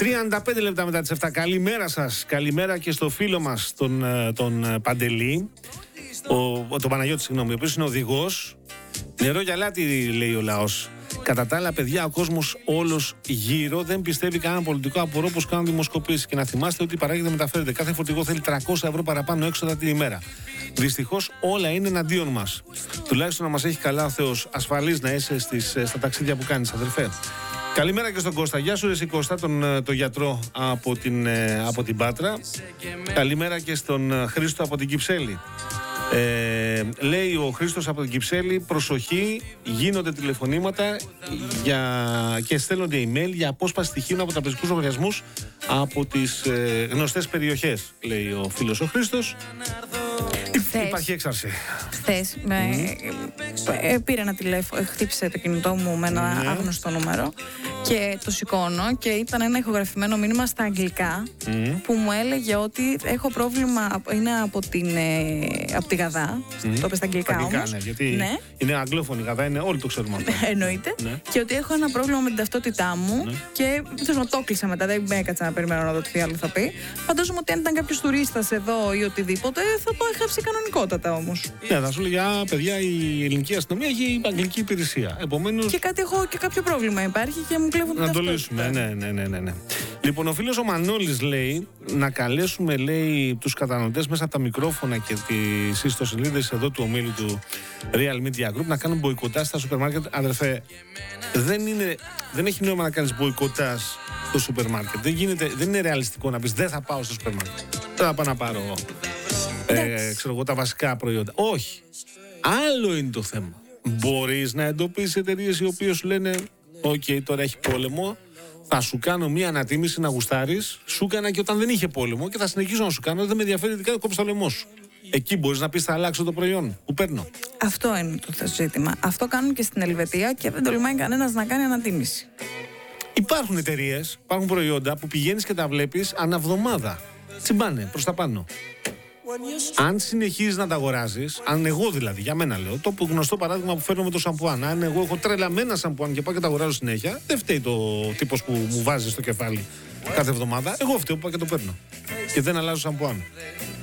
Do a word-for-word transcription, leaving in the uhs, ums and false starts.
τριάντα πέντε λεπτά μετά τις επτά. Καλημέρα σας. Καλημέρα και στο φίλο μας τον, τον Παντελή. Ο, τον Παναγιώτη, συγγνώμη, ο οποίος είναι οδηγός. Νερό για λάτι, λέει ο λαός. Κατά τα άλλα, παιδιά, ο κόσμος όλος γύρω δεν πιστεύει κανένα πολιτικό. Απορώ πως κάνουν δημοσκοπήσεις. Και να θυμάστε ότι παράγεται μεταφέρεται. Κάθε φορτηγό θέλει τριακόσια ευρώ παραπάνω έξοδα την ημέρα. Δυστυχώς όλα είναι εναντίον μας. Τουλάχιστον να μας έχει καλά ο Θεός. Ασφαλής να είσαι στις, στα ταξίδια που κάνεις, αδερφέ. Καλημέρα και στον Κώστα. Γεια σου, εσύ Κώστα, τον, τον γιατρό από την, από την Πάτρα. Καλημέρα και στον Χρήστο από την Κυψέλη. Ε, λέει ο Χρήστος από την Κυψέλη, προσοχή, γίνονται τηλεφωνήματα για, και στέλνονται email για απόσπαση στοιχείων από τραπεζικούς λογαριασμούς από τις ε, γνωστές περιοχές, λέει ο φίλος ο Χρήστος. Χθες, Υπάρχει έξαρση. Χθες mm. ε, πήρα ένα τηλέφωνο, χτύπησε το κινητό μου με ένα mm. άγνωστο νούμερο και το σηκώνω και ήταν ένα ηχογραφημένο μήνυμα στα αγγλικά mm. που μου έλεγε ότι έχω πρόβλημα, είναι από, την, ε, από τη Γαδά, mm. το είπε στα αγγλικά, στα αγγλικά όμως. Ναι, γιατί ναι. είναι αγγλόφωνη η Γαδά, είναι, όλοι το ξέρουμε αυτό. Εννοείται. Ναι. Και ότι έχω ένα πρόβλημα με την ταυτότητά μου ναι. και θέλω να το κλείσα μετά, δεν με έκατσα να περιμένω να δω τι άλλο θα πει. Φαντάζομαι ότι αν ήταν κάποιος τουρίστας εδώ ή οτιδήποτε θα το έγραψε κανονικότατα όμως. Ναι, θα σου λέει, για παιδιά, η ελληνική αστυνομία έχει αγγλική υπηρεσία. Επομένως... Και κάτι έχω και κάποιο πρόβλημα υπάρχει και μου κλέβουν την ταυτότητα. Να το λύσουμε, ναι, ναι, ναι, ναι. Λοιπόν, ο φίλος ο Μανώλης λέει να καλέσουμε, λέει, τους καταναλωτές μέσα από τα μικρόφωνα και τις ιστοσελίδες εδώ του ομίλου του Real Media Group να κάνουν μποϊκοτάζ στα σούπερ μάρκετ. Αδερφέ, δεν, είναι, δεν έχει νόημα να κάνεις μποϊκοτάζ στο σούπερ μάρκετ. Δεν, γίνεται, δεν είναι ρεαλιστικό να πεις δεν θα πάω στο σούπερ μάρκετ. Δεν θα πάω να πάρω ε, ξέρω εγώ, τα βασικά προϊόντα. Όχι. Άλλο είναι το θέμα. Μπορείς να εντοπίσεις εταιρείες οι οποίες σου λένε «Οκ, okay, τώρα έχει πόλεμο, θα σου κάνω μία ανατίμηση να γουστάρεις». Σου έκανα και όταν δεν είχε πόλεμο και θα συνεχίσω να σου κάνω. Δεν με ενδιαφέρει τι κάνει, κόψεις το λαιμό σου. Εκεί μπορείς να πεις θα αλλάξω το προϊόν που παίρνω. Αυτό είναι το ζήτημα. Αυτό κάνουν και στην Ελβετία και δεν τολμάει κανένας να κάνει ανατίμηση. Υπάρχουν εταιρείες, υπάρχουν προϊόντα που πηγαίνεις και τα βλέπεις αναβδομάδα. Τσιμπάνε προς τα πάνω. Αν συνεχίζεις να τα αγοράζεις, αν εγώ δηλαδή, για μένα λέω, το γνωστό παράδειγμα που φέρνω με το σαμπουάν, αν εγώ έχω τρελαμένα σαμπουάν και πάω και τα αγοράζω συνέχεια, δεν φταίει το τύπος που μου βάζει στο κεφάλι κάθε εβδομάδα. Εγώ φταίω που πάω και το παίρνω. Και δεν αλλάζω σαμπουάν.